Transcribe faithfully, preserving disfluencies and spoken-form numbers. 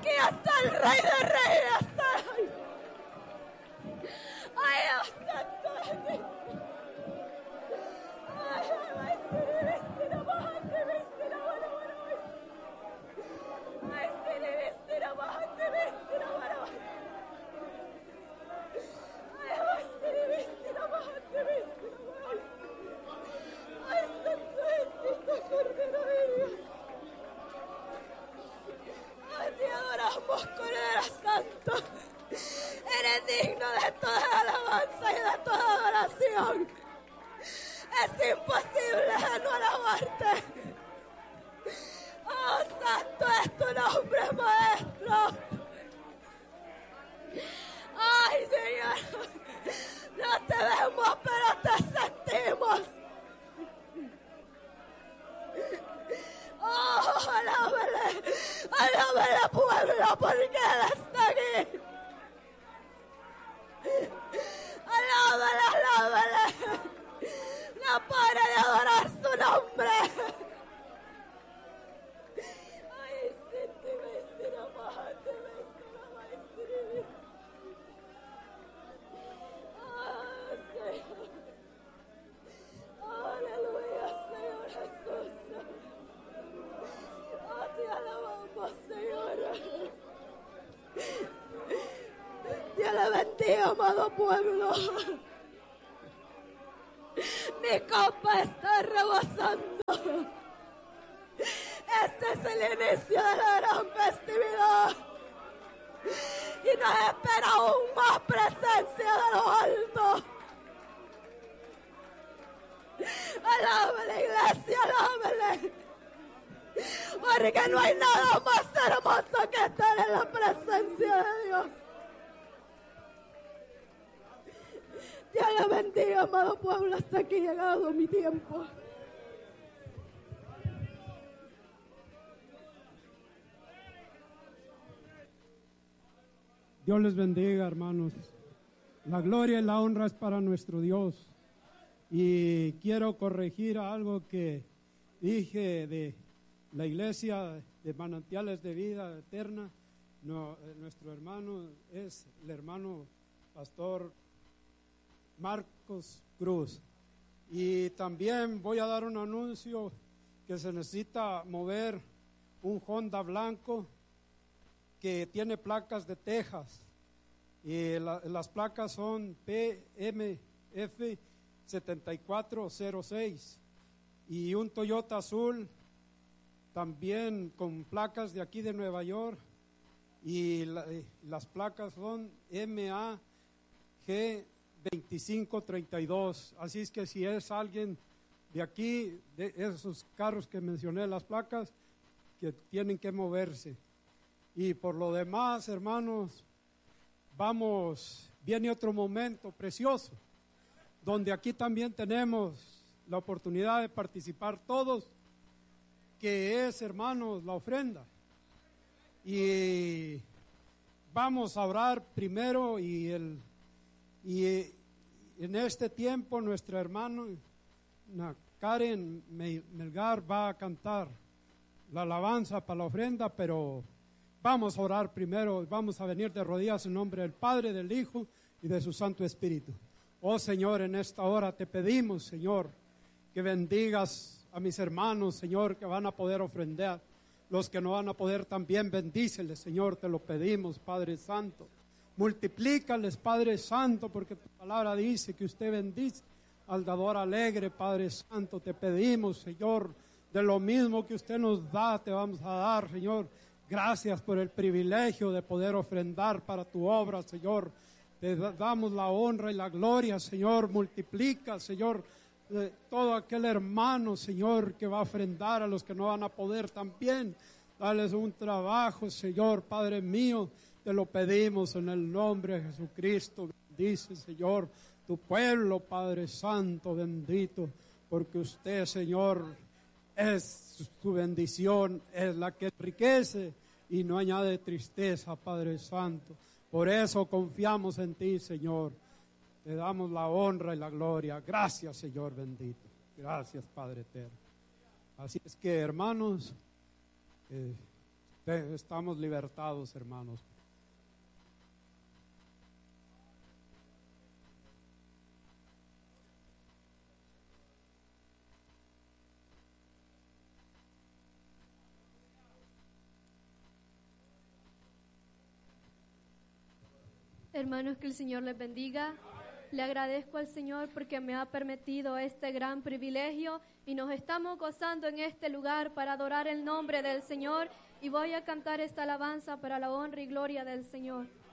aquí está el Rey de Reyes. Ay, Dios santo. Ay, ay, vestir, bájate, vestir, ahora, ahora, ay, vestir, vestir, bájate, vestir, ahora, ahora. Ay, vestir, vestir, bájate, vestir, ahora. Ay, santo, bendito Cordero de Dios. Ay, te adoramos, Cordero Santo. Eres digno de toda alabanza y de toda adoración. Es imposible no alabarte. Oh, santo es tu nombre, Maestro. Ay, Señor, no te vemos, pero te sentimos. Oh, alábale, alábale, pueblo, porque Él está aquí. Alábale, alábale. No para de adorar su nombre. Ay, sí, te vestirá, bájate, vestirá, vestirá. Ah, Señor. Aleluya, Señor Jesús. Oh, te alabamos, Señor. Dios le bendiga, amado pueblo. Mi copa está rebosando. Este es el inicio de la gran festividad. Y nos espera aún más presencia de lo alto. Alábale, iglesia, alábale. Porque no hay nada más hermoso que estar en la presencia de Dios. Dios le bendiga, amado pueblo, hasta aquí ha llegado mi tiempo. Dios les bendiga, hermanos. La gloria y la honra es para nuestro Dios. Y quiero corregir algo que dije de la iglesia de Manantiales de Vida Eterna. No, nuestro hermano es el hermano pastor Marcos Cruz. Y también voy a dar un anuncio que se necesita mover un Honda blanco que tiene placas de Texas. Y la, las placas son P M F setenta y cuatro cero seis. Y un Toyota azul también con placas de aquí de Nueva York. Y la, las placas son M A G veinticinco treinta y dos. Así es que si es alguien de aquí, de esos carros que mencioné, las placas, que tienen que moverse. Y por lo demás, hermanos, vamos, viene otro momento precioso, donde aquí también tenemos la oportunidad de participar todos, que es, hermanos, la ofrenda. Y vamos a orar primero y el y en este tiempo nuestra hermana Karen Melgar va a cantar la alabanza para la ofrenda, pero vamos a orar primero, vamos a venir de rodillas en nombre del Padre, del Hijo y de su Santo Espíritu. Oh Señor, en esta hora te pedimos, Señor, que bendigas a mis hermanos, Señor, que van a poder ofrendar. Los que no van a poder también bendíceles, Señor, te lo pedimos, Padre Santo. Multiplícales, Padre Santo, porque tu palabra dice que usted bendice al dador alegre, Padre Santo. Te pedimos, Señor, de lo mismo que usted nos da, te vamos a dar, Señor. Gracias por el privilegio de poder ofrendar para tu obra, Señor. Te damos la honra y la gloria, Señor. Multiplica, Señor, eh, todo aquel hermano, Señor, que va a ofrendar a los que no van a poder también. Dales un trabajo, Señor, Padre mío. Te lo pedimos en el nombre de Jesucristo. Bendice, Señor, tu pueblo, Padre Santo, bendito, porque usted, Señor, es su bendición, es la que enriquece y no añade tristeza, Padre Santo. Por eso confiamos en ti, Señor. Te damos la honra y la gloria. Gracias, Señor bendito. Gracias, Padre eterno. Así es que, hermanos, eh, te- estamos libertados, hermanos. Hermanos, que el Señor les bendiga. Le agradezco al Señor porque me ha permitido este gran privilegio y nos estamos gozando en este lugar para adorar el nombre del Señor, y voy a cantar esta alabanza para la honra y gloria del Señor.